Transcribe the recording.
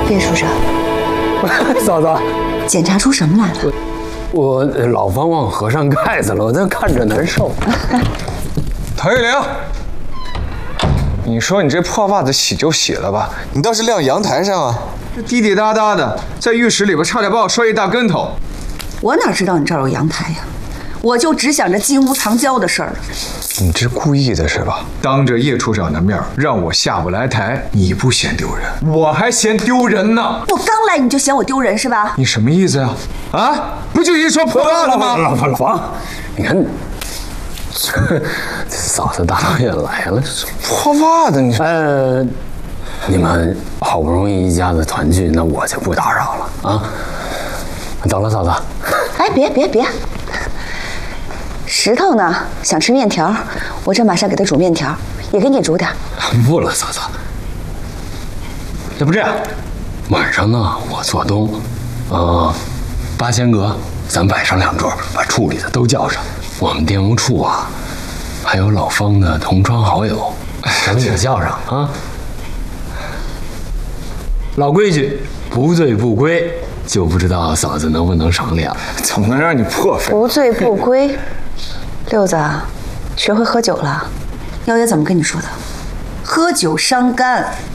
叶处长， 嫂子， 检查出什么来了？ 我老方忘合上盖子了，我这看着难受。 唐玉玲，你说你这破袜子洗就洗了吧，你倒是晾阳台上啊！这滴滴答答的，在浴室里边差点把我摔一大跟头。 我哪知道你这儿有阳台呀？我就只想着金屋藏娇的事儿。 你这故意的是吧？当着叶处长的面让我下不来台，你不嫌丢人，我还嫌丢人呢。 我刚来你就嫌我丢人是吧？ 你什么意思呀？啊，不就一双破袜子吗？ 老房，你看，这嫂子大老远来了， 破袜子你你们好不容易一家子团聚，那我就不打扰了啊。走了，嫂子。 哎，别，石头呢？想吃面条，我这马上给他煮面条，也给你煮点。 不了，嫂子。要不这样，晚上呢我做东，8000格，咱摆上2桌，把处里的都叫上。我们店务处啊，还有老方的同窗好友，咱们也叫上啊。老规矩，不醉不归。就不知道嫂子能不能赏脸？ 怎么能让你破费？ 不醉不归。六子，学会喝酒了？幺爷怎么跟你说的？喝酒伤肝。